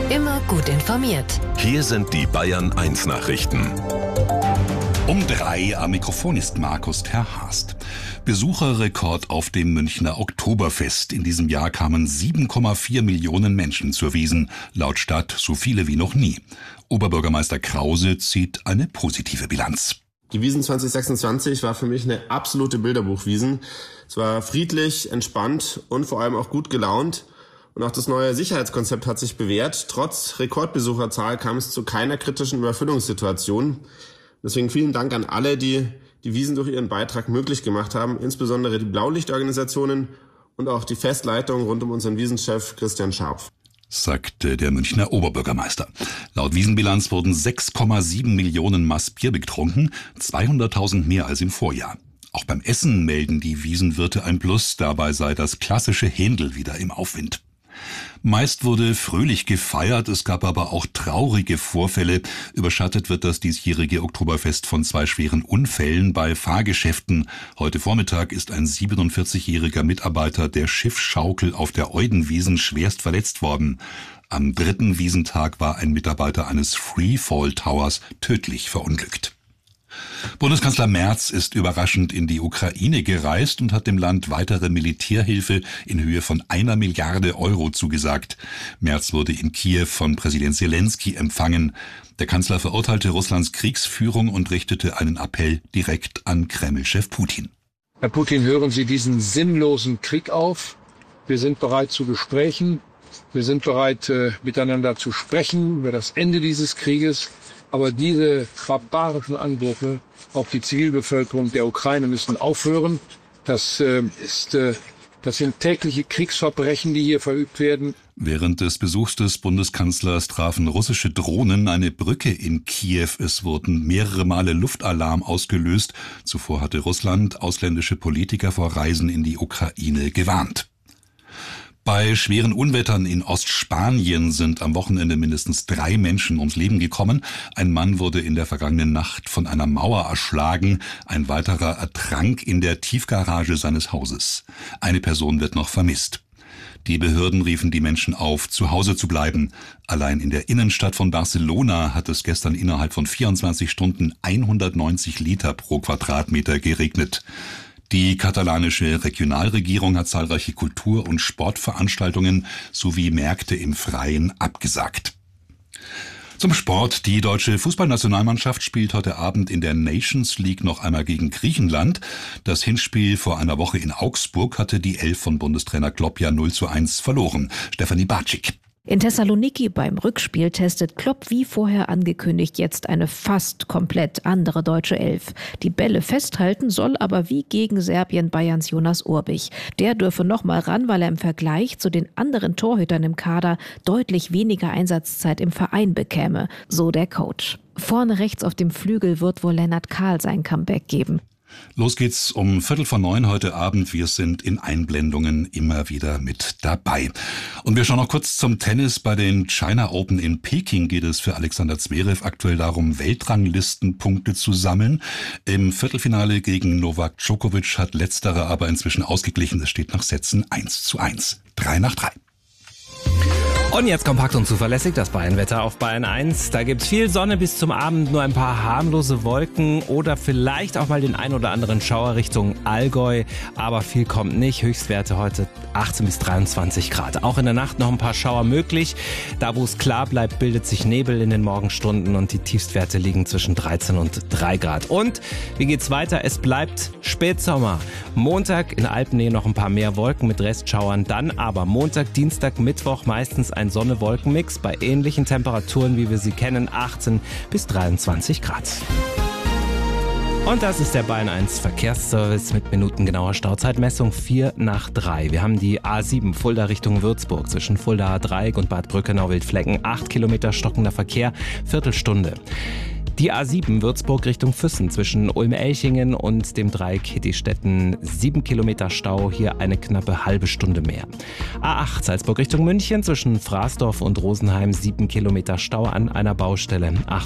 Immer gut informiert. Hier sind die Bayern 1 Nachrichten. Um 3 am Mikrofon ist Markus Terhast. Besucherrekord auf dem Münchner Oktoberfest. In diesem Jahr kamen 7,4 Millionen Menschen zur Wiesn. Laut Stadt so viele wie noch nie. Oberbürgermeister Krause zieht eine positive Bilanz. Die Wiesn 2026 war für mich eine absolute Bilderbuchwiesn. Es war friedlich, entspannt und vor allem auch gut gelaunt. Und auch das neue Sicherheitskonzept hat sich bewährt. Trotz Rekordbesucherzahl kam es zu keiner kritischen Überfüllungssituation. Deswegen vielen Dank an alle, die die Wiesn durch ihren Beitrag möglich gemacht haben, insbesondere die Blaulichtorganisationen und auch die Festleitung rund um unseren Wiesenchef Christian Scharpf. Sagte der Münchner Oberbürgermeister. Laut Wiesenbilanz wurden 6,7 Millionen Maß Bier getrunken, 200.000 mehr als im Vorjahr. Auch beim Essen melden die Wiesenwirte ein Plus, dabei sei das klassische Händel wieder im Aufwind. Meist wurde fröhlich gefeiert, es gab aber auch traurige Vorfälle. Überschattet wird das diesjährige Oktoberfest von 2 schweren Unfällen bei Fahrgeschäften. Heute Vormittag ist ein 47-jähriger Mitarbeiter der Schiffschaukel auf der Eudenwiesn schwerst verletzt worden. Am 3. Wiesentag war ein Mitarbeiter eines Freefall Towers tödlich verunglückt. Bundeskanzler Merz ist überraschend in die Ukraine gereist und hat dem Land weitere Militärhilfe in Höhe von 1 Milliarde Euro zugesagt. Merz wurde in Kiew von Präsident Zelensky empfangen. Der Kanzler verurteilte Russlands Kriegsführung und richtete einen Appell direkt an Kreml-Chef Putin. Herr Putin, hören Sie diesen sinnlosen Krieg auf. Wir sind bereit zu Gesprächen. Wir sind bereit, miteinander zu sprechen über das Ende dieses Krieges. Aber diese barbarischen Angriffe auf die Zivilbevölkerung der Ukraine müssen aufhören. Das sind tägliche Kriegsverbrechen, die hier verübt werden. Während des Besuchs des Bundeskanzlers trafen russische Drohnen eine Brücke in Kiew. Es wurden mehrere Male Luftalarm ausgelöst. Zuvor hatte Russland ausländische Politiker vor Reisen in die Ukraine gewarnt. Bei schweren Unwettern in Ostspanien sind am Wochenende mindestens 3 Menschen ums Leben gekommen. Ein Mann wurde in der vergangenen Nacht von einer Mauer erschlagen. Ein weiterer ertrank in der Tiefgarage seines Hauses. Eine Person wird noch vermisst. Die Behörden riefen die Menschen auf, zu Hause zu bleiben. Allein in der Innenstadt von Barcelona hat es gestern innerhalb von 24 Stunden 190 Liter pro Quadratmeter geregnet. Die katalanische Regionalregierung hat zahlreiche Kultur- und Sportveranstaltungen sowie Märkte im Freien abgesagt. Zum Sport. Die deutsche Fußballnationalmannschaft spielt heute Abend in der Nations League noch einmal gegen Griechenland. Das Hinspiel vor einer Woche in Augsburg hatte die Elf von Bundestrainer Klopp ja 0:1 verloren. Stefanie Bartschik. In Thessaloniki beim Rückspiel testet Klopp wie vorher angekündigt jetzt eine fast komplett andere deutsche Elf. Die Bälle festhalten soll aber wie gegen Serbien Bayerns Jonas Urbich. Der dürfe noch mal ran, weil er im Vergleich zu den anderen Torhütern im Kader deutlich weniger Einsatzzeit im Verein bekäme, so der Coach. Vorne rechts auf dem Flügel wird wohl Lennart Kahl sein Comeback geben. Los geht's um 8:45 heute Abend. Wir sind in Einblendungen immer wieder mit dabei. Und wir schauen noch kurz zum Tennis. Bei den China Open in Peking geht es für Alexander Zverev aktuell darum, Weltranglistenpunkte zu sammeln. Im Viertelfinale gegen Novak Djokovic hat letzterer aber inzwischen ausgeglichen. Es steht nach Sätzen 1:1. 3:3. Und jetzt kompakt und zuverlässig das Bayern-Wetter auf Bayern 1. Da gibt's viel Sonne bis zum Abend, nur ein paar harmlose Wolken oder vielleicht auch mal den ein oder anderen Schauer Richtung Allgäu. Aber viel kommt nicht. Höchstwerte heute 18 bis 23 Grad. Auch in der Nacht noch ein paar Schauer möglich. Da, wo es klar bleibt, bildet sich Nebel in den Morgenstunden und die Tiefstwerte liegen zwischen 13 und 3 Grad. Und wie geht's weiter? Es bleibt Spätsommer. Montag in Alpennähe noch ein paar mehr Wolken mit Restschauern. Dann aber Montag, Dienstag, Mittwoch meistens ein Sonne-Wolken-Mix bei ähnlichen Temperaturen, wie wir sie kennen, 18 bis 23 Grad. Und das ist der Bayern 1 Verkehrsservice mit minutengenauer Stauzeitmessung 4:03. Wir haben die A7 Fulda Richtung Würzburg zwischen Fuldaer Dreieck und Bad Brückenau-Wildflecken. 8 Kilometer stockender Verkehr, Viertelstunde. Die A7 Würzburg Richtung Füssen zwischen Ulm-Elchingen und dem Dreieck Hittistetten 7 Kilometer Stau, hier eine knappe halbe Stunde mehr. A8 Salzburg Richtung München zwischen Fraßdorf und Rosenheim 7 Kilometer Stau an einer Baustelle.